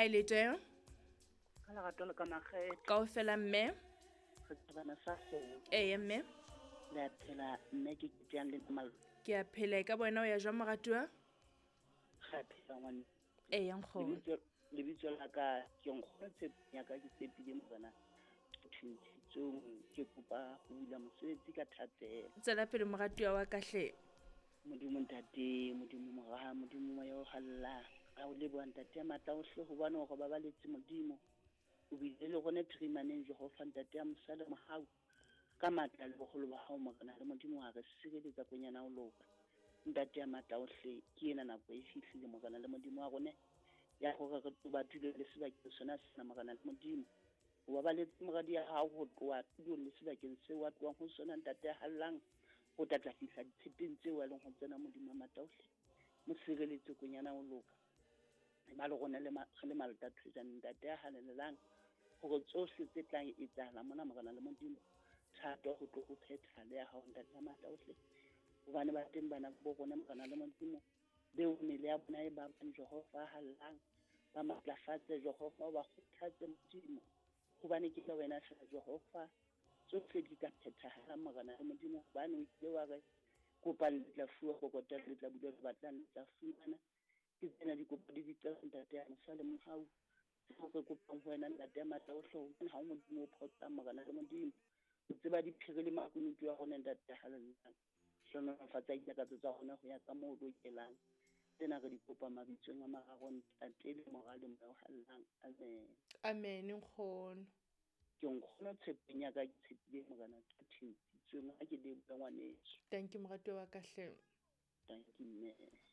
Hi Lejeo. Kala ga tola ka maggetho Kaofela mme. re tsebana sa go Mme. la phela mme ke tsang le mal Ke a phela ka bona o ya jwa moratua? ga phela ngwan Nkgono. lebitso la ka ke nkgono ya ka ke tsepile morena thintshitsong ke kopa go bula mosebetsi ka thatela Tsela pele moratua wa kahle. modimo ntate modimo moraha modimo wa yo halla a o le bua ntate matla o hle go bona go babaletse modimo o bile le gone trimaneng je go fa ntate ya mosala mohau ka matla le bogolo ba hao morena le modimo wa re sireletsa kwenyana o loka ntate ya matla o hle ke ena nako e fihlile morena le modimo wa gone ya gore re tubatile le sebakeng sona sena morena le modimo o babaletse moradi ya hao go tloa tulo le sebakeng seo wa tloang go sona ntate ya hallang go tla fihla ditshepeng tseo a leng go tsena modimo wa matla o hle mo sireletse kwenyana o loka ba le gona le malta thusan ntate ya halelelang gore tsohle tse tlang e tsala mona morena le modimo thato go tlo go phetha le ya hao ntate ya matla o hle gobane ba teng bana bo rona morena le modimo beo mele ya bona e ba Jehova hallang ba matlafatse Jehova ba kgothatse modimo gobane ke ka wena fela Jehova tsohle di ka phethahala morena le modimo gobane o ile wa re kopa le tla fuwa go kota le tla bula le batlang le tla fumana ke tsena dikopo di tsa ntate ya mosale mohau go kopang ho wena ntate ya matla o hle hobane ha o modimo o photsa morena le modimo o tseba diphiri le makunutu ya gona ntate halellang sona fatsa ikakatso tsa gona go ya ka moo o kelang tsena re di kopa mabitsong a mararo ntate le morale mo hallang amen Amen nkgono. ke nkgono tshepeng ya ka ke tshepile morena ka thintshitsong ha ke le ngwaneso Thank you moratua wa kahle. thank you mme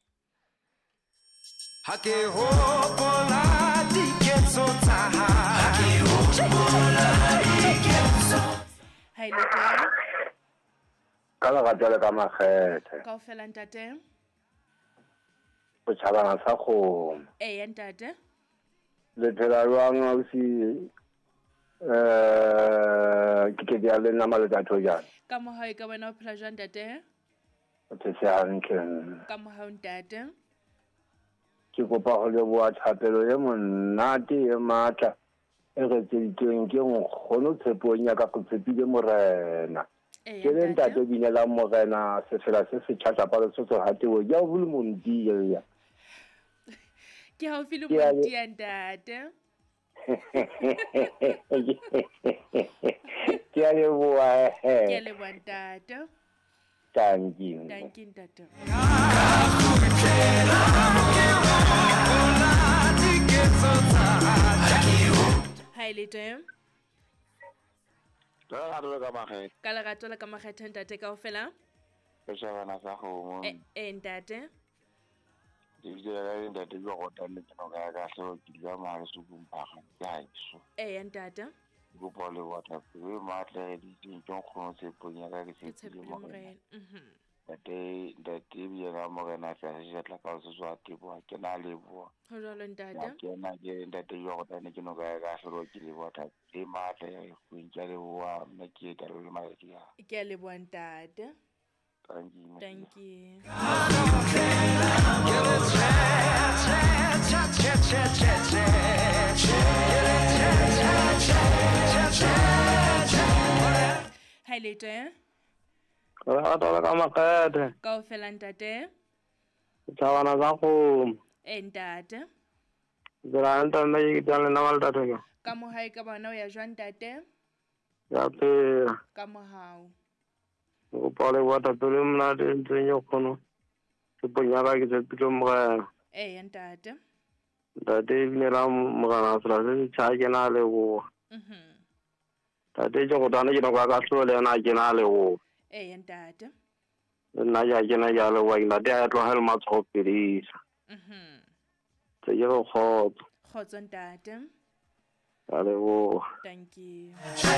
Ha ke hopola diketso tsa hae. Ha ke hopola diketso. Hi Lejeo. Kala ga jale ka maggethe Kaofela ntate. go tshabana sa go Ntate. le phela lwang o si ke dia le nama le tatho jana Ka mohau ka bona o phela jwang ntate? o tse hantle Ka mohau ntate. ke kopa go le bua thapelo ye monate e matla e re tseditsweng ke nkgono tshepong ya ka go tshepile morena ke le ntate binela morena se fela se se tšhatša pa le sotso hateo ya o bule mondi ya Ke haufi le monti ya ntate. ke a leboa Ke a leboa ntate. Thank you ntate. Hi Lejeo. Ka lerato la ka makgethe ntate kaofela. Tshabana sa go mo Ntate. Dile ntate go go tana ke no ga ga so ke ya ma le supung pa ga iso Ntate. go pole water we matle di tšong go se ponya ga ke se mo ntate bi ya mo ga na sa se tla ka se swa ke bo ke na le bo ho jalo ntate. ke na ke ntate go go tana ke no ga ga so ke le water e matle go ntja le wa me ke ta le ma ya ke a leboa ntate. Thank you. Hi Lejeo. ka maggethe Kaofela ntate. tshabana sa go Ntate. tsela ntana ke tla le nama le tatho ke Ka mohau ka bona o ya jwang ntate? ya phela Ka mohau. go pole water pele monate ntse yo khono sepong ya ka ke tshepile morena Ntate. ntate binela morena sela se tšha ke na le go ntate ke go tana ke no ka hlolo le yena ke na le go ntate. nna ja ke na ja le wa ntate ya tlogela matsogo pedisa tse ke go khotso Khotso ntate. ya le go Thank you.